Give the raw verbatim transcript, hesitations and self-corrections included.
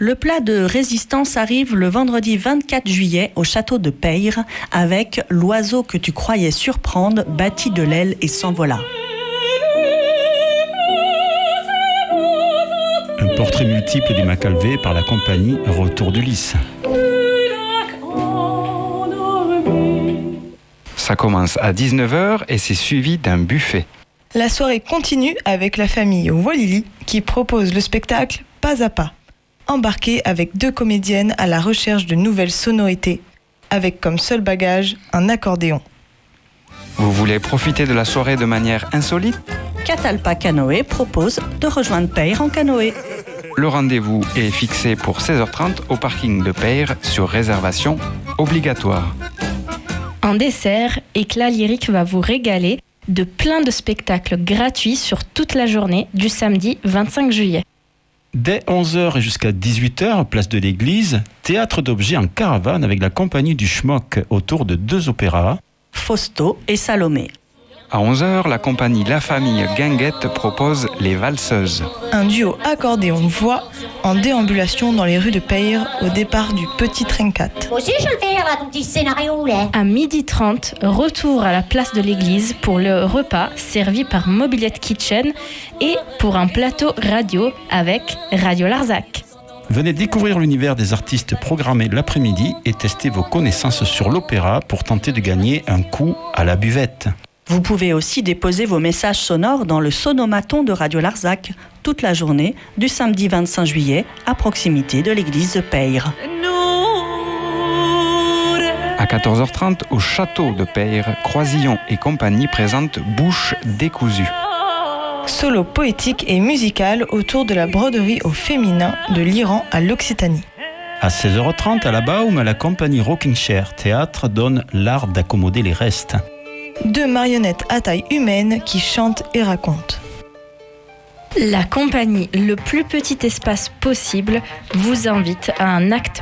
Le plat de résistance arrive le vendredi vingt-quatre juillet au château de Peyre avec l'oiseau que tu croyais surprendre battit de l'aile et s'envola. Un portrait multiple du Macalvé par la compagnie Retour d'Ulysse. Ça commence à dix-neuf heures et c'est suivi d'un buffet. La soirée continue avec la famille Walili qui propose le spectacle Pas à pas. Embarquée avec deux comédiennes à la recherche de nouvelles sonorités, avec comme seul bagage un accordéon. Vous voulez profiter de la soirée de manière insolite ? Catalpa Canoë propose de rejoindre Peyre en canoë. Le rendez-vous est fixé pour seize heures trente au parking de Peyre sur réservation obligatoire. En dessert, Éclat Lyrique va vous régaler de plein de spectacles gratuits sur toute la journée du samedi vingt-cinq juillet. Dès onze heures et jusqu'à dix-huit heures, place de l'église, théâtre d'objets en caravane avec la compagnie du Schmock autour de deux opéras. Fausto et Salomé. À onze heures, la compagnie La Famille Guinguette propose Les Valseuses. Un duo accordéon-voix en déambulation dans les rues de Peyre au départ du Petit Trinquat. Moi aussi je vais le faire là, ton petit scénario là. À midi trente, retour à la place de l'église pour le repas servi par Mobilette Kitchen et pour un plateau radio avec Radio Larzac. Venez découvrir l'univers des artistes programmés l'après-midi et tester vos connaissances sur l'opéra pour tenter de gagner un coup à la buvette. Vous pouvez aussi déposer vos messages sonores dans le sonomaton de Radio Larzac toute la journée du samedi vingt-cinq juillet à proximité de l'église de Peyre. À quatorze heures trente, au château de Peyre, Croisillon et compagnie présentent Bouche décousue. Solo poétique et musical autour de la broderie au féminin de l'Iran à l'Occitanie. À seize heures trente, à la Baume, la compagnie Rocking Chair Théâtre donne l'art d'accommoder les restes. Deux marionnettes à taille humaine qui chantent et racontent. La compagnie Le plus petit espace possible vous invite à un acte